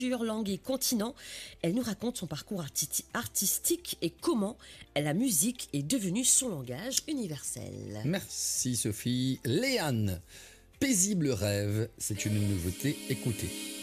langues et continents. Elle nous raconte son parcours artistique et comment la musique est devenue son langage universel. Merci Sophie. Léane, Paisible rêve, c'est une nouveauté, écoutez.